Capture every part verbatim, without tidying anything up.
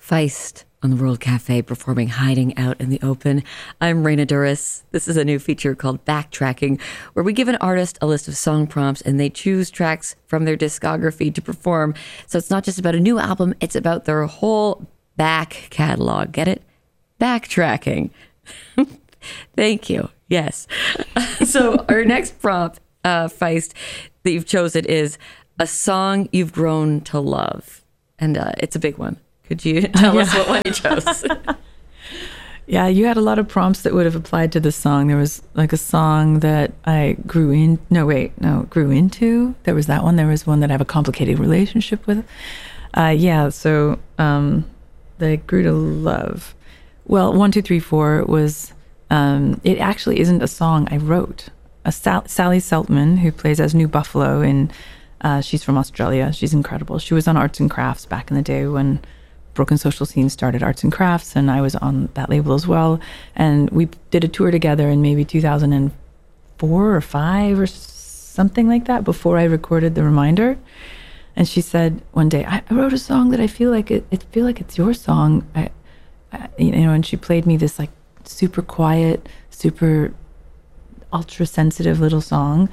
Feist on the World Cafe performing Hiding Out in the Open. I'm Raina Douris. This is a new feature called Backtracking, where we give an artist a list of song prompts and they choose tracks from their discography to perform. So it's not just about a new album, it's about their whole back catalog. Get it? Backtracking. Thank you. Yes. So our next prompt, uh, Feist, that you've chosen is a song you've grown to love. And uh, it's a big one. Could you tell yeah. us what one you chose? Yeah, you had a lot of prompts that would have applied to this song. There was like a song that I grew in. No, wait, no, grew into. There was that one. There was one that I have a complicated relationship with. Uh, yeah, so um, the grew to love. Well, one, two, three, four was. Um, it actually isn't a song I wrote. A Sal- Sally Seltman, who plays as New Buffalo in. Uh, she's from Australia. She's incredible. She was on Arts and Crafts back in the day when Broken Social Scene started Arts and Crafts, and I was on that label as well. And we did a tour together in maybe two thousand four or five or something like that before I recorded The Reminder. And she said one day, I, I wrote a song that I feel like it, it feel like it's your song. I, I, you know, and she played me this like super quiet, super ultra sensitive little song.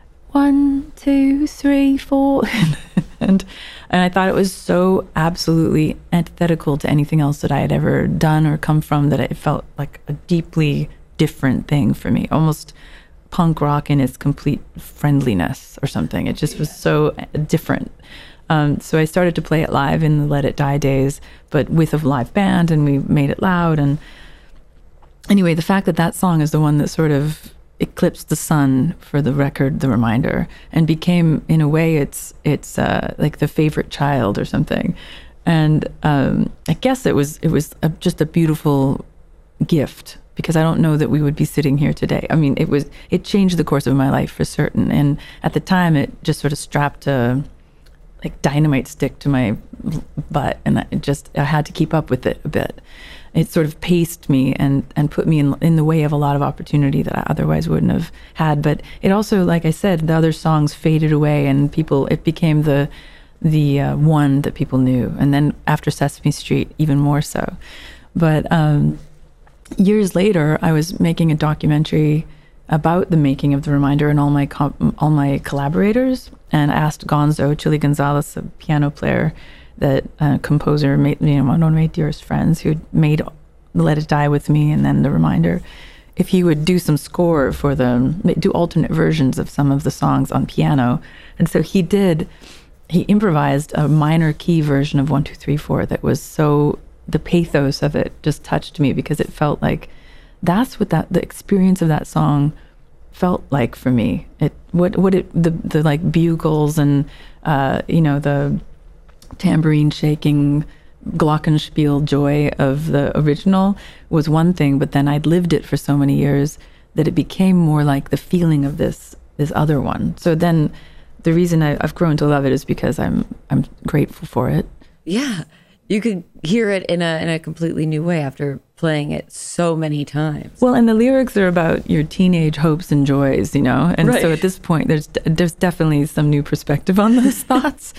One, two, three, four. and and I thought it was so absolutely antithetical to anything else that I had ever done or come from, that it felt like a deeply different thing for me, almost punk rock in its complete friendliness or something. It just was so different. Um, so I started to play it live in the Let It Die days, but with a live band, and we made it loud. And anyway, the fact that that song is the one that sort of eclipsed the sun for the record, The Reminder, and became, in a way, it's it's uh, like the favorite child or something. And um, I guess it was it was a, just a beautiful gift, because I don't know that we would be sitting here today. I mean, it was it changed the course of my life for certain. And at the time, it just sort of strapped a like dynamite stick to my butt, and I just I had to keep up with it a bit. It sort of paced me and, and put me in in the way of a lot of opportunity that I otherwise wouldn't have had. But it also, like I said, the other songs faded away, and people it became the the uh, one that people knew. And then after Sesame Street, even more so. But um, years later, I was making a documentary about the making of The Reminder and all my com- all my collaborators, and I asked Gonzo, Chili Gonzalez, a piano player, that uh, composer, made, you know, one of my dearest friends who made Let It Die with me and then The Reminder, if he would do some score for them, do alternate versions of some of the songs on piano. And so he did, he improvised a minor key version of one, two, three, four that was so, the pathos of it just touched me, because it felt like that's what that, the experience of that song felt like for me. It, what, what it, the, the like bugles and, uh, you know, the tambourine shaking glockenspiel joy of the original was one thing, but then I'd lived it for so many years that it became more like the feeling of this this other one. So then the reason I, I've grown to love it is because I'm I'm grateful for it. Yeah, you could hear it in a in a completely new way after playing it so many times. Well, and the lyrics are about your teenage hopes and joys, you know, and right. So at this point, there's there's definitely some new perspective on those thoughts.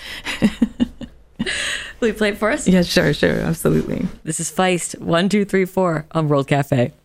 Will you play it for us? Yeah, sure, sure, absolutely. This is Feist, one, two, three, four on World Cafe.